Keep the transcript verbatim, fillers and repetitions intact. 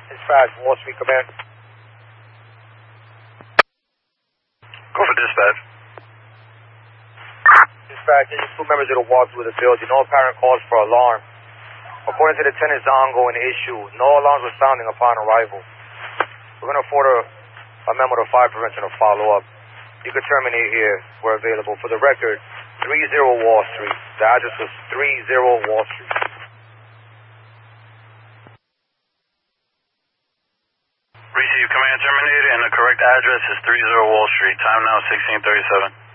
Dispatch, Wall Street, command. Go for dispatch. Dispatch, there's two members of the walkthrough of the building. No apparent cause for alarm. According to the tenant's ongoing issue, no alarms were sounding upon arrival. We're going to afford a, a memo to fire prevention to follow up. You can terminate here. We're available. For the record, three zero Wall Street. The address was three zero Wall Street. Receive command terminated, and the correct address is three zero Wall Street. Time now sixteen thirty-seven.